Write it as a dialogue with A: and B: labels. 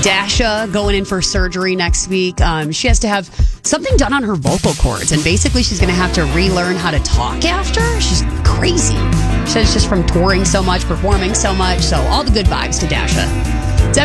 A: Dasha going in for surgery next week. She has to have something done on her vocal cords, and basically she's going to have to relearn how to talk after. She's crazy. She says it's just from touring so much, performing so much. So all the good vibes to Dasha.